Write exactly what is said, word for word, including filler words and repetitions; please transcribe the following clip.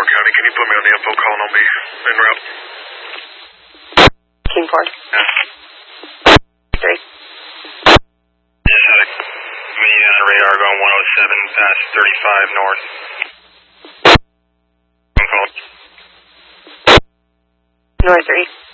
Baltimore County. Can you put me on the info call and I'll be en route? King Ford. Yeah. Three. Yes, uh, me on the radar going one oh seven past thirty-five north. Phone call. North three.